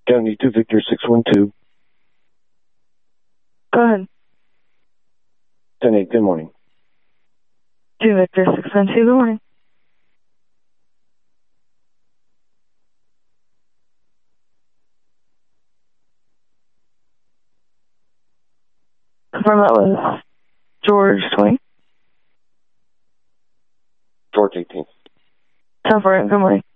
County 2 Victor 612. Go ahead. 10-8, good morning. 2 Victor 612, good morning. Confirm that was George 20. George 18. 10-4, good morning.